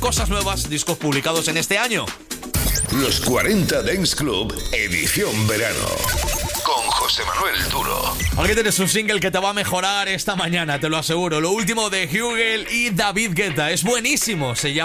cosas nuevas, discos publicados en este año. Los 40 Dance Club, edición verano. Con José Manuel Duro. Aquí tienes un single que te va a mejorar esta mañana, te lo aseguro. Lo último de Hugel y David Guetta. Es buenísimo. Se llama